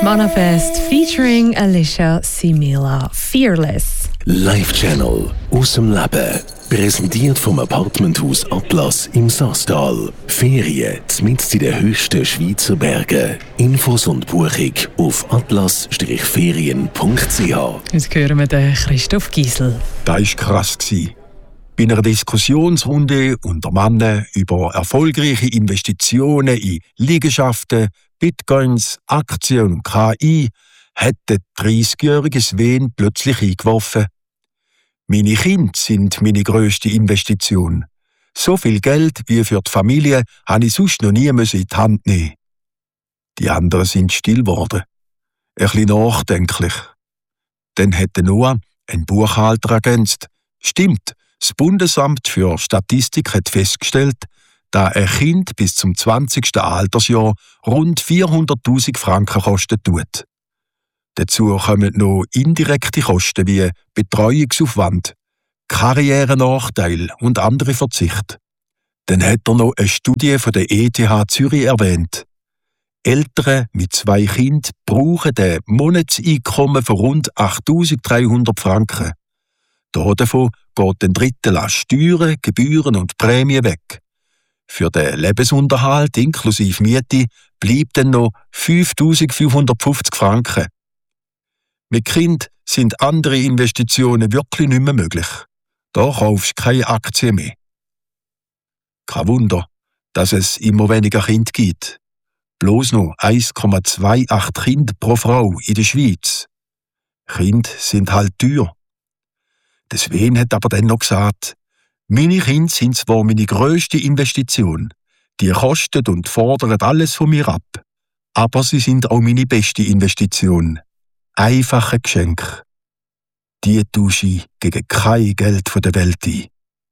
Manifest featuring Alicia Simila, Fearless. Live Channel aus dem Leben. Präsentiert vom Apartmenthaus Atlas im Saastal. Ferien mitten in den höchsten Schweizer Bergen. Infos und Buchung auf atlas-ferien.ch. Jetzt hören wir den Christoph Giesel. Das war krass. Bei einer Diskussionsrunde unter Männern über erfolgreiche Investitionen in Liegenschaften, Bitcoins, Aktien und KI hat der 30-jährige Sven plötzlich eingeworfen: Meine Kinder sind meine grösste Investition. So viel Geld wie für die Familie habe ich sonst noch nie in die Hand nehmen. Die anderen sind still geworden. Ein bisschen nachdenklich. Dann hat Noah, ein Buchhalter, ergänzt: Stimmt, das Bundesamt für Statistik hat festgestellt, dass ein Kind bis zum 20. Altersjahr rund 400'000 Franken kosten tut. Dazu kommen noch indirekte Kosten wie Betreuungsaufwand, Karrierenachteil und andere Verzichte. Dann hat er noch eine Studie von der ETH Zürich erwähnt. Eltern mit 2 Kindern brauchen ein Monatseinkommen von rund 8'300 Franken. Davon geht ein Drittel an Steuern, Gebühren und Prämien weg. Für den Lebensunterhalt inklusive Miete bleibt dann noch 5'550 Franken. Mit Kind sind andere Investitionen wirklich nicht mehr möglich. Da kaufst du keine Aktien mehr. Kein Wunder, dass es immer weniger Kinder gibt. Bloß noch 1,28 Kinder pro Frau in der Schweiz. Kinder sind halt teuer. Deswegen hat aber dann noch gesagt: Meine Kinder sind zwar meine grösste Investition, die kosten und fordern alles von mir ab, aber sie sind auch meine beste Investition. Einfache Geschenke. Die tausche ich gegen kein Geld von der Welt ein.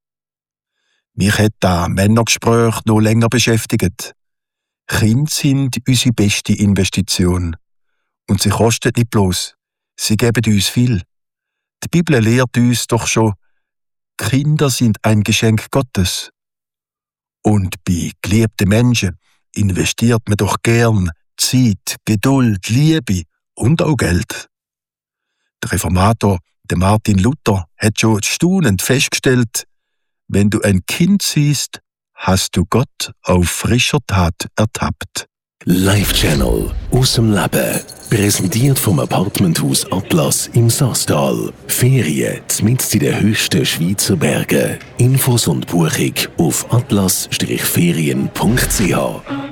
Mich hat das Männergespräch noch länger beschäftigt. Kinder sind unsere beste Investition. Und sie kosten nicht bloß, sie geben uns viel. Die Bibel lehrt uns doch schon: Kinder sind ein Geschenk Gottes. Und bei geliebten Menschen investiert man doch gern Zeit, Geduld, Liebe und auch Geld. Der Reformator, der Martin Luther, hat schon staunend festgestellt: Wenn du ein Kind siehst, hast du Gott auf frischer Tat ertappt. Live Channel aus dem Leben. Präsentiert vom Apartmenthaus Atlas im Saastal. Ferien mitten in den höchsten Schweizer Bergen. Infos und Buchung auf atlas-ferien.ch.